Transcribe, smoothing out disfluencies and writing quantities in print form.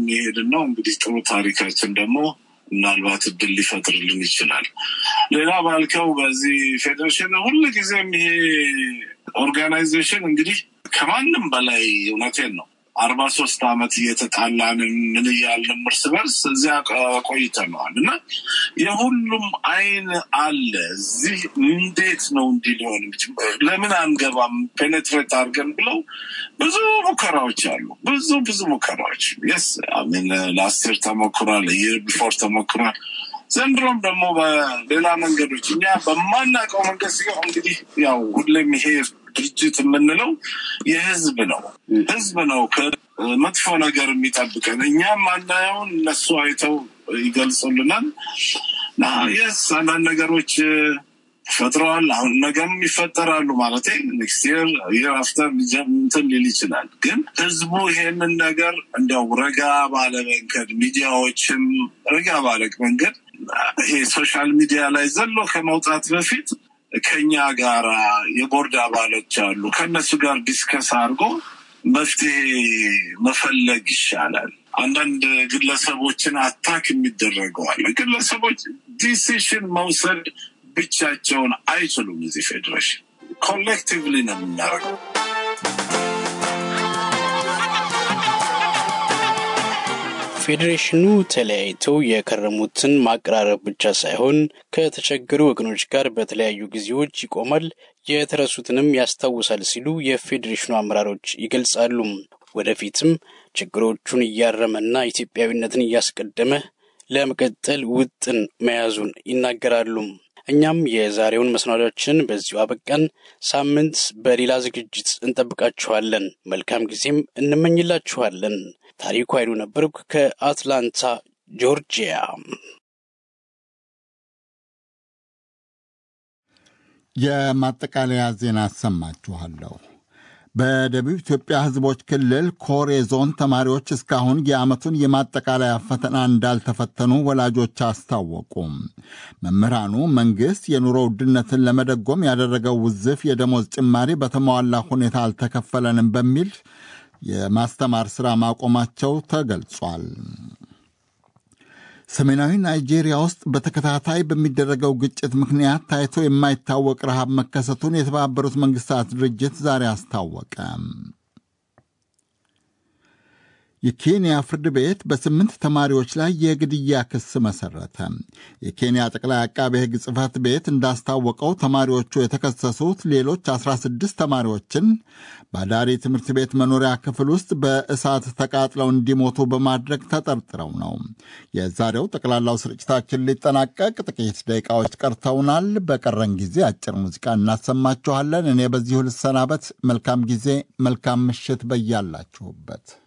የሚሄድ ነው እንግዲህ ጥሩ ታሪካችን ደግሞ ምናልባት እድል ሊፈጥርልን ይችላል ሌላ ባልከው በዚህ ፌደሬሽን ሁሉ ጊዜም ይሄ ኦርጋናይዜሽን እንግዲህ ከማንም በላይ እውነቴን ነው 43 አመት እየተጣላን ምን ያልን መርሰበርስ እዚያ ቆይተናልና የሁሉም አይን አለ እዚህ እንዴት ነው እንዲሆን ለምን አንገባም ፔኔትሬት አድርገን ብለው ብዙ ሙከራዎች አሉ ብዙ ሙከራዎች yes I mean last year ተሞክሯል year before ተሞክሯል ዘንድሮም ደግሞ በሌላ መንገዶች እኛ በማናውቀው መንገድ ሲሆን እንግዲህ ያው ሁሌም ይሄ ድርጅት የምንለው የህዝብ ነው ከመጥፎ ነገር የሚጠብቀን እኛም ማናየውን እነሱ አይተው ይገልጹልናል yes አንዳንድ ነገሮች ፈጥረዋል አሁን ነገም ይፈጠራሉ ማለት next year after እንትን ሊል ይችላል ግን ህዝቡ ይሄንን ነገር እንደው ረጋ ባለ መንገድ ሚዲያዎችም ረጋ ባለ መንገድ ይሄ ሶሻል ሚዲያ ላይ ዘሎ ከመውጣት በፊት ከኛ ጋር የቦርድ አባሎች አሉ ከነሱ ጋር ዲስከስ አድርጎ መፍትሄ መፈለግ ይሻላል አንዳንድ ግለሰቦችን አታክ የሚደረገዋል ግለሰቦች ዲሲሽን መውሰድ ብቻቸውን አይችሉም እዚህ ፌደሬሽን ኮሌክቲቭሊ ነው የሚያደርገው ፌደሬሽኑ ተለያይተው የከረሙትን ማቀራረብ ብቻ ሳይሆን ከተቸገሩ ወገኖች ጋር በተለያዩ ጊዜዎች ይቆማል የተረሱትንም ያስታውሳል ሲሉ የፌደሬሽኑ አመራሮች ይገልጻሉ ወደፊትም ችግሮቹን ያረመና ኢትዮጵያዊነትን ያስቀደመ ለመቀጠል ውጥን መያዙን ይናገራሉ እኛም የዛሬውን መስናዶችን በዚሁ አበቃን ሳምንት በሌላ ዝግጅት እንጠብቃችኋለን መልካም ጊዜም እንመኝላችኋለን ታሪኩ አይሉ ነበርኩ ከአትላንታ ጆርጂያ የማጠቃለያ ዜና ሰማችኋለሁ በደቡብ ኢትዮጵያ ህዝቦች ክልል ኮሬ ዞን ተማሪዎች እስካሁን የዓመቱን የማጠቃለያ ፈተና እንዳልተፈተኑ ወላጆች አስታወቁ መምህራኑ መንግስት የኑሮ ውድነትን ለመደጎም ያደረገው ውዝፍ የደሞዝ ጭማሪ በተሟላ ሁኔታ አልተከፈለንም በሚል የማስተማር ሥራ ማቆማቸው ተገልጿል ሰሜናዊ ናይጄሪያ ውስጥ በተከታታይ በሚደረገው ግጭት ምክንያት ታይቶ የማይታወቅ ረሃብ መከሰቱን የተባበሩት መንግስታት ድርጅት ዛሬ አስታወቀ የኬንያ ፍርድ ቤት በ8 ተማሪዎች ላይ የግድያ ክስ መሰረተ የኬንያ ጠቅላይ አቃቤ ሕግ ጽሕፈት ቤት እንዳስታወቀው ተማሪዎቹ የተከሰሱት ሌሎች 16 ተማሪዎችን በአዳሪ ትምህርት ቤት መኖሪያ ክፍል ውስጥ በእሳት ተቃጥለው እንዲሞቱ በማድረግ ተጠርጥረው ነው የዛሬው ጠቅላላው ስርጭታችን ሊጠናቀቅ ጥቂት ደቂቃዎች ቀርተውናል በቀረን ጊዜ አጭር ሙዚቃ እናሰማችኋለን እኔ በዚሁ ልሰናበት መልካም ጊዜ መልካም ምሽት በያላችሁበት